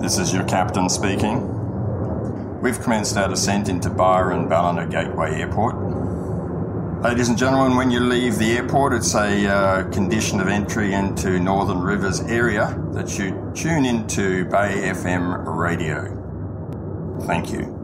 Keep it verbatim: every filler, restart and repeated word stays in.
This is your captain speaking. We've commenced our descent into Byron Ballina Gateway Airport. Ladies and gentlemen, when you leave the airport, it's a uh, condition of entry into Northern Rivers area that you tune into Bay F M radio. Thank you.